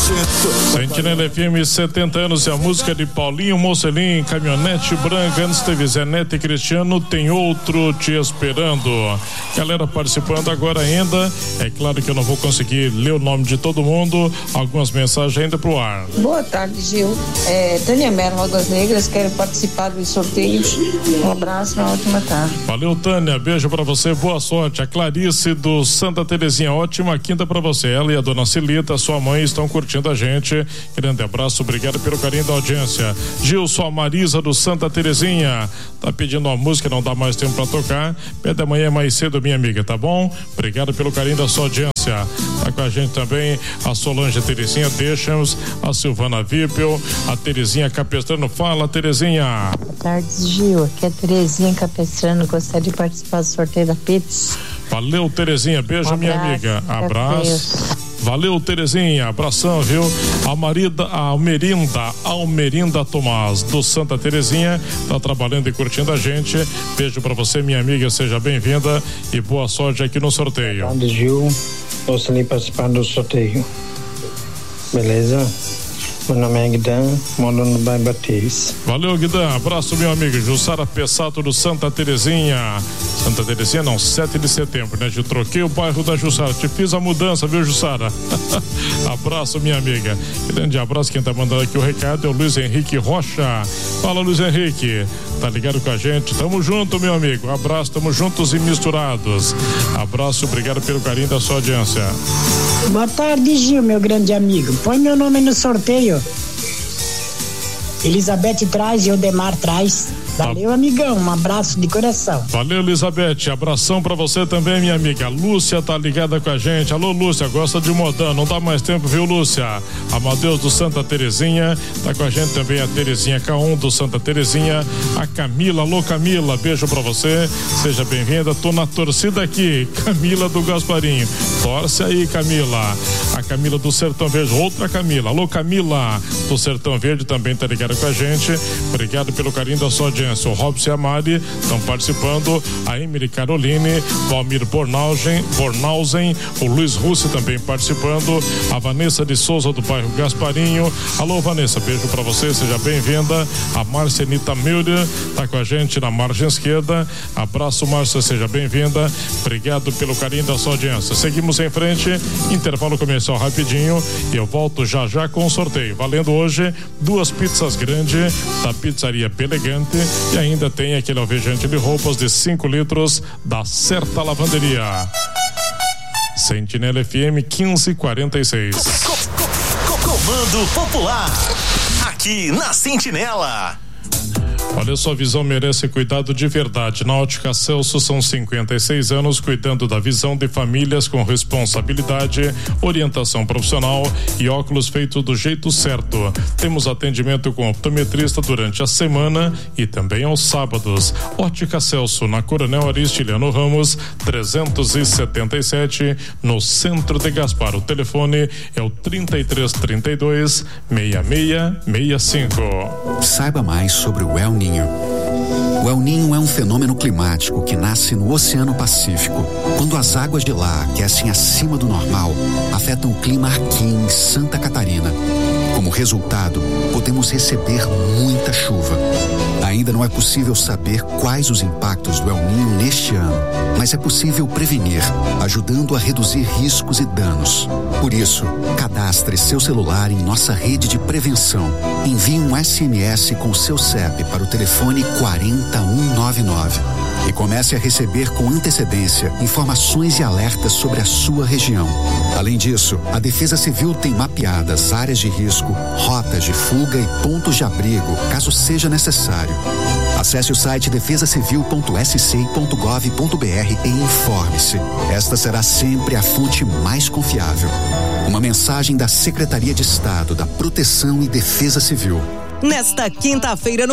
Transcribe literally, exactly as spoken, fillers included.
Sentinela F M, setenta anos, e a música de Paulinho Mocelin, Caminhonete Branca. Antes teve Zé Neto e Cristiano, Tem Outro Te Esperando. Galera participando agora ainda. É claro que eu não vou conseguir ler o nome de todo mundo. Algumas mensagens ainda pro ar. Boa tarde, Gil. É, Tânia Mello, Águas Negras, quero participar dos sorteios. Um abraço, uma ótima tarde. Valeu, Tânia, beijo pra você, boa sorte. A Clarice do Santa Terezinha, ótima quinta pra você. Ela e a dona Celita, sua mãe, estão curtindo a gente. Grande abraço, obrigado pelo carinho da audiência. Gilson, a Marisa do Santa Terezinha, tá pedindo uma música, não dá mais tempo pra tocar. Pede amanhã mais cedo, minha amiga, tá bom? Obrigado pelo carinho da sua audiência. Tá com a gente também a Solange Terezinha, deixamos a Silvana Vipel, a Terezinha Capestrano. Fala, Terezinha. Boa tarde, Gil. Aqui é a Terezinha Capestrano, gostaria de participar do sorteio da pizza. Valeu, Terezinha, beijo, um minha amiga. Abraço. Valeu, Terezinha, abração, viu? A Marida, a Almerinda, Almerinda Tomás, do Santa Terezinha, tá trabalhando e curtindo a gente. Beijo pra você, minha amiga, seja bem-vinda e boa sorte aqui no sorteio. Boa tarde, Gil. Gostaria de participar do sorteio. Beleza? Meu nome é Guidan, moro no bairro Batista. Valeu, Guidan, abraço, meu amigo. Jussara Pessato do Santa Terezinha. Santa Terezinha não, sete de setembro, né? Eu troquei o bairro da Jussara, te fiz a mudança, viu, Jussara? Abraço, minha amiga. Grande abraço, quem tá mandando aqui o recado é o Luiz Henrique Rocha. Fala, Luiz Henrique, tá ligado com a gente? Tamo junto, meu amigo. Abraço, tamo juntos e misturados. Abraço, obrigado pelo carinho da sua audiência. Boa tarde, Gil, meu grande amigo. Põe meu nome no sorteio. Elizabeth traz e Odemar traz. Valeu, amigão, um abraço de coração. Valeu, Elizabeth, abração pra você também, minha amiga. Lúcia tá ligada com a gente. Alô, Lúcia, gosta de modão, não dá mais tempo, viu, Lúcia? Amadeus do Santa Terezinha, tá com a gente também a Terezinha K um do Santa Terezinha, a Camila. Alô, Camila, beijo pra você, seja bem-vinda, tô na torcida aqui, Camila do Gasparinho, torce aí, Camila. A Camila do Sertão Verde, outra Camila. Alô, Camila do Sertão Verde também tá ligada com a gente, obrigado pelo carinho da sua audiência. O Robson e a Mari estão participando, a Emily Caroline, Valmir Bornausen, Bornausen, o Luiz Russi também participando, a Vanessa de Souza do bairro Gasparinho. Alô, Vanessa, beijo pra você, seja bem-vinda. A Márcia Anita Milder tá com a gente na margem esquerda. Abraço, Márcia, seja bem-vinda. Obrigado pelo carinho da sua audiência. Seguimos em frente, intervalo comercial rapidinho e eu volto já já com o sorteio. Valendo hoje duas pizzas grandes da Pizzaria Pelegante. E ainda tem aquele alvejante de roupas de cinco litros da Certa Lavanderia. Sentinela F M quinze quarenta e seis. Comando Popular. Aqui na Sentinela. Olha, sua visão merece cuidado de verdade. Na Ótica Celso são cinquenta e seis anos cuidando da visão de famílias com responsabilidade, orientação profissional e óculos feitos do jeito certo. Temos atendimento com optometrista durante a semana e também aos sábados. Ótica Celso, na Coronel Aristiliano Ramos, trezentos e setenta e sete, no centro de Gaspar. O telefone é o trinta e três, trinta e dois, sessenta e seis sessenta e cinco. Saiba mais sobre o El Niño. O El Niño é um fenômeno climático que nasce no Oceano Pacífico. Quando as águas de lá aquecem acima do normal, afetam o clima aqui em Santa Catarina. Como resultado, podemos receber muita chuva. Ainda não é possível saber quais os impactos do El Niño neste ano, mas é possível prevenir, ajudando a reduzir riscos e danos. Por isso, cadastre seu celular em nossa rede de prevenção. Envie um S M S com seu C E P para o telefone quatro zero um nove nove e comece a receber com antecedência informações e alertas sobre a sua região. Além disso, a Defesa Civil tem mapeadas áreas de risco, rotas de fuga e pontos de abrigo, caso seja necessário. Acesse o site defesa civil ponto s c ponto gov ponto b r e informe-se. Esta será sempre a fonte mais confiável. Uma mensagem da Secretaria de Estado da Proteção e Defesa Civil. Nesta quinta-feira no